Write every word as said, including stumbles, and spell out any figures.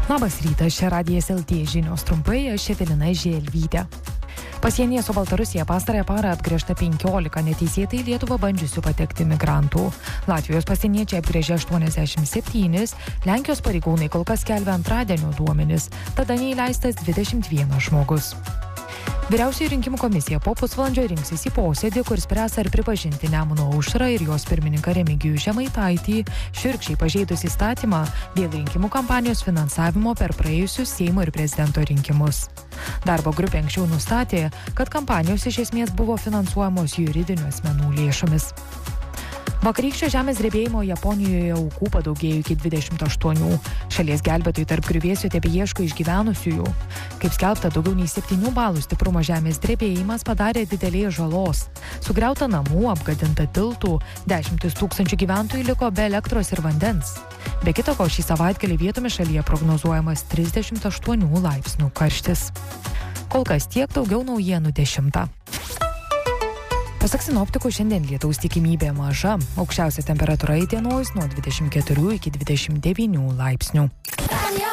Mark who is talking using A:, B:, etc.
A: Labas rytas, čia Radijas L T žinios trumpai, aš Evelina Želvytė. Pasienyje su Baltarusija pastarąją parą atgręžta penkiolika neteisėtai į Lietuvą bandžiusių patekti migrantų. Latvijos pasieniečiai apgręžė aštuoniasdešimt septynis, Lenkijos pareigūnai kol kas skelbia antradienio duomenis, tada neįleistas dvidešimt vienas žmogus. Vyriausioji rinkimų komisija po pusvalandžio rinksis į posėdį, kur spręs ar pripažinti Nemuno aušrą ir jos pirmininką Remigijų Žemaitaitį šiurkščiai pažeidus įstatymą dėl rinkimų kampanijos finansavimo per praėjusius Seimo ir prezidento rinkimus. Darbo grupė anksčiau nustatė, kad kampanijos iš esmės buvo finansuojamos juridinių asmenų lėšomis. Vakarykščio žemės drebėjimo Japonijoje aukų padaugėjo iki dvidešimt aštuonių. Šalies gelbėtojai tarp griuvėsių tebeieško išgyvenusiųjų. Kaip skelbta, daugiau nei septynių balų stiprumo žemės drebėjimas padarė didelės žalos. Sugriauta namų, apgadinta tiltų, dešimtis tūkstančių gyventojų liko be elektros ir vandens. Be kita ko, šį savaitgalį vietomis šalyje prognozuojamas trisdešimt aštuonių laipsnių karštis. Kol kas tiek, daugiau naujienų dešimtą. Pasak sinoptikų, šiandien lietaus tikimybė maža, aukščiausia temperatūra įdienojus nuo dvidešimt keturių iki dvidešimt devynių laipsnių.